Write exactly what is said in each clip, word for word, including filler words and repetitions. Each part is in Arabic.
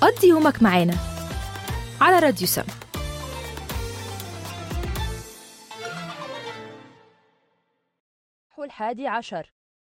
قضي يومك معانا على راديو سما. الحادي عشر.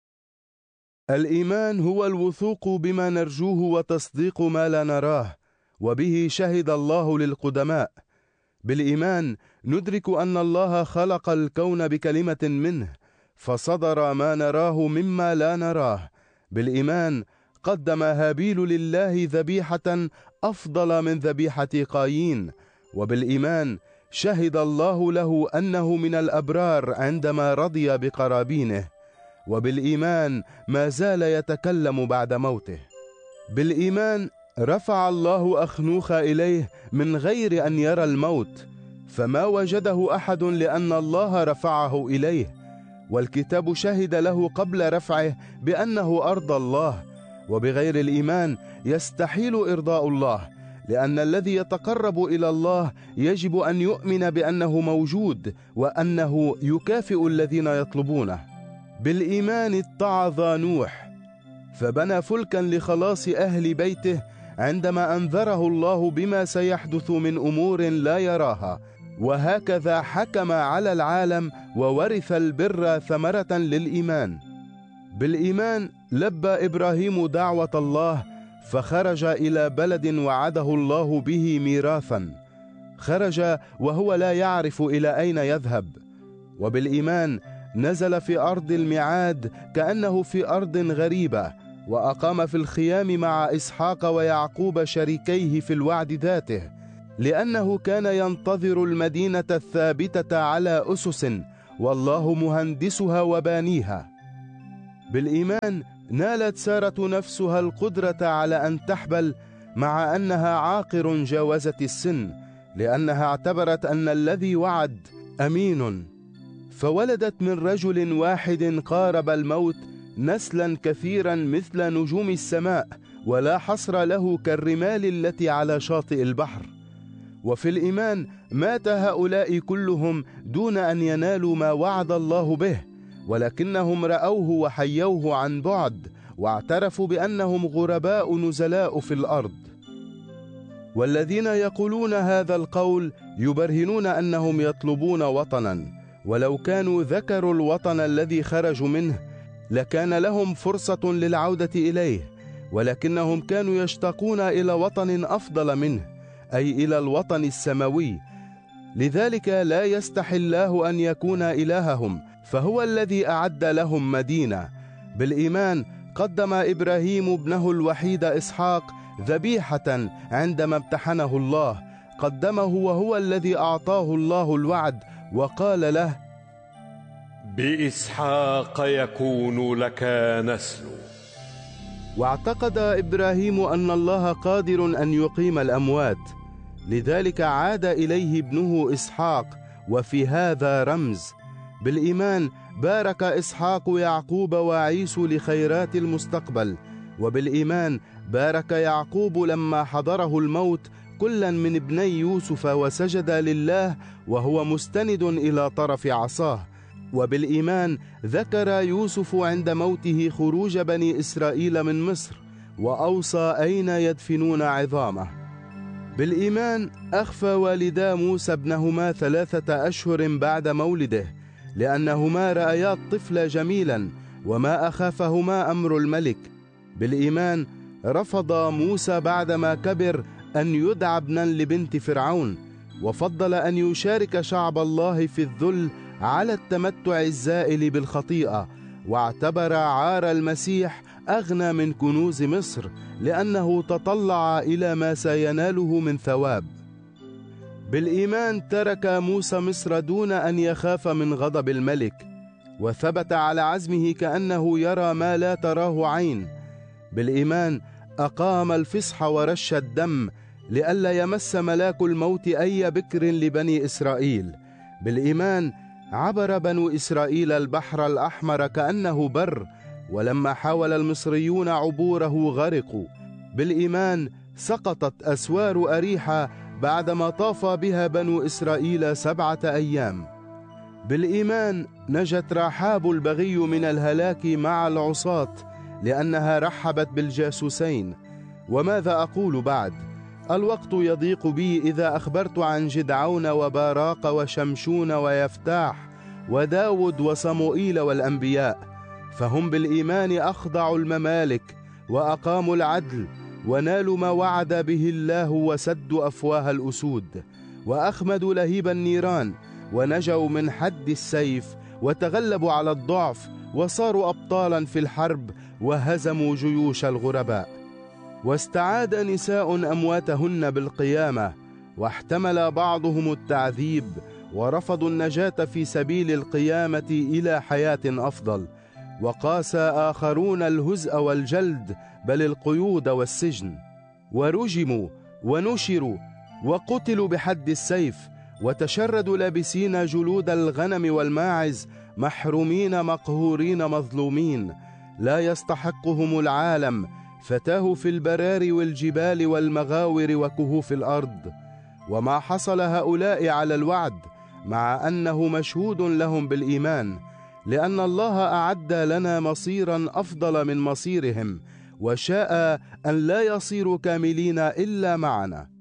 الإيمان هو الوثوق بما نرجوه وتصديق ما لا نراه، وبه شهد الله للقدماء. بالإيمان ندرك أن الله خلق الكون بكلمة منه، فصدر ما نراه مما لا نراه. بالإيمان قدم هابيل لله ذبيحة أفضل من ذبيحة قايين، وبالإيمان شهد الله له أنه من الأبرار عندما رضي بقرابينه، وبالإيمان ما زال يتكلم بعد موته. بالإيمان رفع الله أخنوخ إليه من غير أن يرى الموت، فما وجده أحد لأن الله رفعه إليه، والكتاب شهد له قبل رفعه بأنه أرضى الله. وبغير الإيمان يستحيل إرضاء الله، لأن الذي يتقرب إلى الله يجب أن يؤمن بأنه موجود وأنه يكافئ الذين يطلبونه. بالإيمان اتعظ نوح فبنى فلكا لخلاص أهل بيته عندما أنذره الله بما سيحدث من أمور لا يراها، وهكذا حكم على العالم وورث البر ثمرة للإيمان. بالإيمان لبى إبراهيم دعوة الله فخرج إلى بلد وعده الله به ميراثا، خرج وهو لا يعرف إلى أين يذهب. وبالإيمان نزل في أرض الميعاد كأنه في أرض غريبة، وأقام في الخيام مع إسحاق ويعقوب شريكيه في الوعد ذاته، لأنه كان ينتظر المدينة الثابتة على أسس والله مهندسها وبانيها. بالإيمان نالت سارة نفسها القدرة على أن تحبل مع أنها عاقر جاوزت السن، لأنها اعتبرت أن الذي وعد أمين، فولدت من رجل واحد قارب الموت نسلا كثيرا مثل نجوم السماء ولا حصر له كالرمال التي على شاطئ البحر. وفي الإيمان مات هؤلاء كلهم دون أن ينالوا ما وعد الله به، ولكنهم رأوه وحيوه عن بعد، واعترفوا بأنهم غرباء نزلاء في الأرض. والذين يقولون هذا القول يبرهنون أنهم يطلبون وطنا، ولو كانوا ذكروا الوطن الذي خرجوا منه لكان لهم فرصة للعودة إليه، ولكنهم كانوا يشتاقون إلى وطن أفضل منه، أي إلى الوطن السماوي. لذلك لا يستحي الله أن يكون إلههم، فهو الذي أعد لهم مدينة. بالإيمان قدم إبراهيم ابنه الوحيد إسحاق ذبيحة عندما امتحنه الله، قدمه وهو الذي أعطاه الله الوعد وقال له: بإسحاق يكون لك نسل. واعتقد إبراهيم أن الله قادر أن يقيم الأموات، لذلك عاد إليه ابنه إسحاق، وفي هذا رمز. بالإيمان بارك إسحاق يعقوب وعيسو لخيرات المستقبل، وبالإيمان بارك يعقوب لما حضره الموت كلا من ابني يوسف وسجد لله وهو مستند إلى طرف عصاه. وبالإيمان ذكر يوسف عند موته خروج بني إسرائيل من مصر، وأوصى أين يدفنون عظامه. بالإيمان أخفى والدا موسى ابنهما ثلاثة أشهر بعد مولده، لأنهما رأيا الطفل جميلا وما أخافهما أمر الملك. بالإيمان رفض موسى بعدما كبر أن يدعى ابنا لبنت فرعون، وفضل أن يشارك شعب الله في الذل على التمتع الزائل بالخطيئة، واعتبر عار المسيح أغنى من كنوز مصر، لأنه تطلع إلى ما سيناله من ثواب. بالإيمان ترك موسى مصر دون أن يخاف من غضب الملك، وثبت على عزمه كأنه يرى ما لا تراه عين. بالإيمان أقام الفصح ورش الدم لئلا يمس ملاك الموت أي بكر لبني إسرائيل. بالإيمان عبر بنو إسرائيل البحر الأحمر كأنه بر، ولما حاول المصريون عبوره غرقوا. بالإيمان سقطت أسوار أريحة بعدما طاف بها بنو إسرائيل سبعة أيام. بالإيمان نجت رحاب البغي من الهلاك مع العصاة، لأنها رحبت بالجاسوسين. وماذا أقول بعد؟ الوقت يضيق بي إذا أخبرت عن جدعون وباراق وشمشون ويفتاح وداود وصموئيل والأنبياء، فهم بالإيمان أخضعوا الممالك وأقاموا العدل ونالوا ما وعد به الله وسدوا أفواه الأسود وأخمدوا لهيب النيران ونجوا من حد السيف وتغلبوا على الضعف وصاروا أبطالا في الحرب وهزموا جيوش الغرباء. واستعاد نساء أمواتهن بالقيامة، واحتمل بعضهم التعذيب ورفضوا النجاة في سبيل القيامة إلى حياة أفضل، وقاس آخرون الهزء والجلد بل القيود والسجن، ورجموا ونشروا وقتلوا بحد السيف، وتشردوا لابسين جلود الغنم والماعز، محرومين مقهورين مظلومين، لا يستحقهم العالم، فتاهوا في البراري والجبال والمغاور وكهوف الأرض. وما حصل هؤلاء على الوعد، مع أنه مشهود لهم بالإيمان، لأن الله أعد لنا مصيرا أفضل من مصيرهم، وشاء أن لا يصيروا كاملين إلا معنا.